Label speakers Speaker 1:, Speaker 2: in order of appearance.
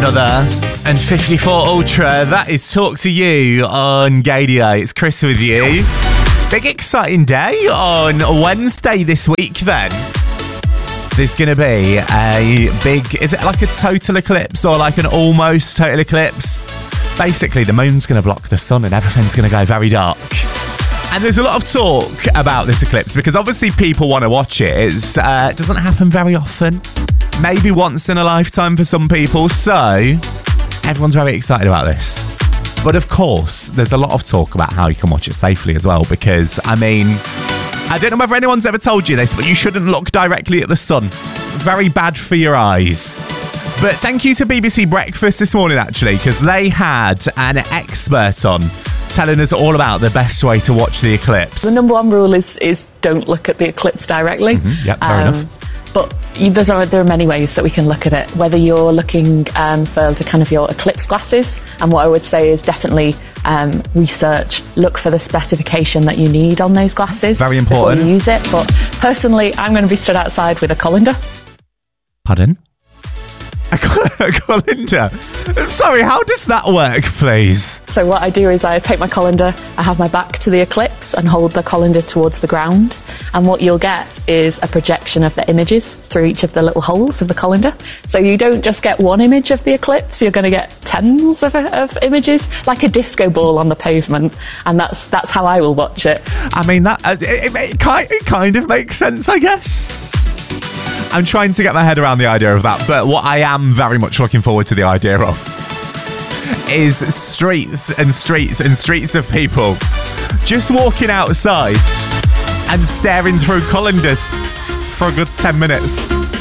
Speaker 1: another and 54 Ultra. That is Talk to You on Gadio. It's Chris with you. Big exciting day on Wednesday this week then. There's going to be a big, is it like a total eclipse or like an almost total eclipse? Basically, the moon's going to block the sun and everything's going to go very dark. And there's a lot of talk about this eclipse because obviously people want to watch it. It doesn't happen very often. Maybe once in a lifetime for some people. So everyone's very excited about this. But of course, there's a lot of talk about how you can watch it safely as well. Because, I mean, I don't know whether anyone's ever told you this, but you shouldn't look directly at the sun. Very bad for your eyes. But thank you to BBC Breakfast this morning, actually, because they had an expert on telling us all about the best way to watch the eclipse.
Speaker 2: The number one rule is don't look at the eclipse directly.
Speaker 1: Yep, fair enough.
Speaker 2: But there are many ways that we can look at it, whether you're looking for the kind of your eclipse glasses. And what I would say is definitely research, look for the specification that you need on those glasses.
Speaker 1: Very important.
Speaker 2: Before you use it. But personally, I'm going to be stood outside with a colander.
Speaker 1: Pardon? A colander? Sorry, how does that work, please?
Speaker 2: So what I do is I take my colander, I have my back to the eclipse and hold the colander towards the ground. And what you'll get is a projection of the images through each of the little holes of the colander. So you don't just get one image of the eclipse, you're going to get tens of images, like a disco ball on the pavement. And that's how I will watch it.
Speaker 1: I mean, that it kind of makes sense, I guess. I'm trying to get my head around the idea of that, but what I am very much looking forward to the idea of is streets and streets and streets of people just walking outside and staring through colanders for a good 10 minutes.